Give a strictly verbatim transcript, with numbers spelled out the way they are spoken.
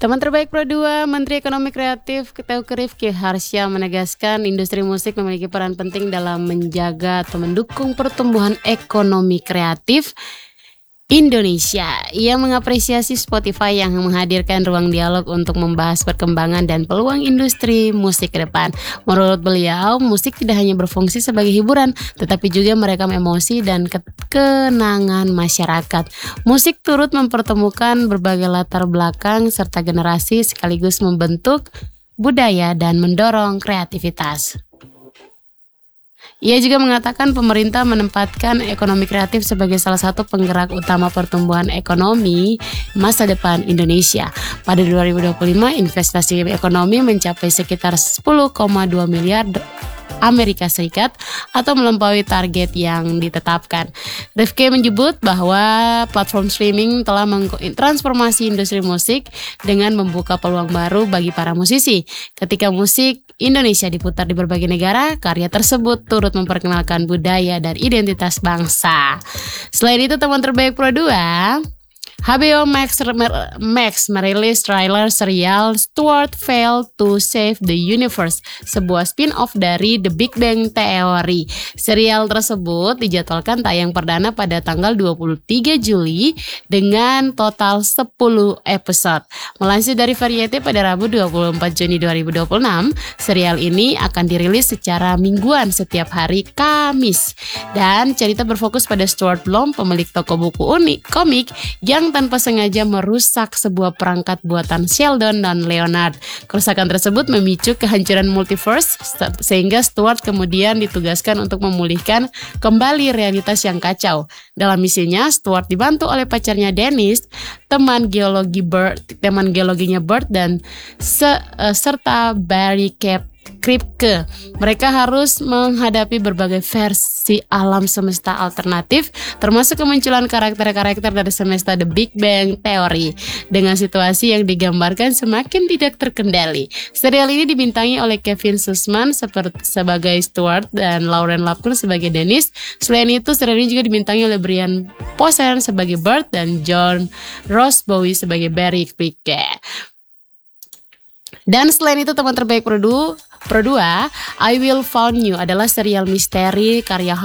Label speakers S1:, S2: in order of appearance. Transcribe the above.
S1: Teman terbaik Pro dua, Menteri Ekonomi Kreatif Teuku Rifki Harsha menegaskan industri musik memiliki peran penting dalam menjaga atau mendukung pertumbuhan ekonomi kreatif Indonesia. Ia mengapresiasi Spotify yang menghadirkan ruang dialog untuk membahas perkembangan dan peluang industri musik ke depan. Menurut beliau, musik tidak hanya berfungsi sebagai hiburan, tetapi juga merekam emosi dan ke- kenangan masyarakat. Musik turut mempertemukan berbagai latar belakang serta generasi sekaligus membentuk budaya dan mendorong kreativitas. Ia juga mengatakan pemerintah menempatkan ekonomi kreatif sebagai salah satu penggerak utama pertumbuhan ekonomi masa depan Indonesia. Pada dua ribu dua puluh lima, investasi ekonomi mencapai sekitar sepuluh koma dua miliar Amerika Serikat atau melampaui target yang ditetapkan. Rifki menyebut bahwa platform streaming telah mentransformasi industri musik dengan membuka peluang baru bagi para musisi. Ketika musik Indonesia diputar di berbagai negara, karya tersebut turut memperkenalkan budaya dan identitas bangsa. Selain itu, teman terbaik Pro dua, H B O Max, Max merilis trailer serial Stuart Failed to Save the Universe, sebuah spin-off dari The Big Bang Theory. Serial tersebut dijadwalkan tayang perdana pada tanggal dua puluh tiga Juli dengan total sepuluh episode. Melansir dari Variety pada Rabu dua puluh empat Juni dua ribu dua puluh enam, serial ini akan dirilis secara mingguan setiap hari Kamis. Dan cerita berfokus pada Stuart Blom, pemilik toko buku unik komik yang tanpa sengaja merusak sebuah perangkat buatan Sheldon dan Leonard. Kerusakan tersebut memicu kehancuran multiverse sehingga Stuart kemudian ditugaskan untuk memulihkan kembali realitas yang kacau. Dalam misinya, Stuart dibantu oleh pacarnya Dennis, teman geologi Bert, teman geologinya Bert dan se, uh, serta Barry Cap Kripke. Mereka harus menghadapi berbagai versi alam semesta alternatif, termasuk kemunculan karakter-karakter dari semesta The Big Bang Theory, dengan situasi yang digambarkan semakin tidak terkendali. Serial ini dibintangi oleh Kevin Sussman seperti sebagai Stuart dan Lauren Lapkus sebagai Dennis. Selain itu, serial ini juga dibintangi oleh Brian Posehn sebagai Bert dan John Rosbowie sebagai Barry Kripke. Dan selain itu, teman terbaik Pro dua, I Will Found You adalah serial misteri karya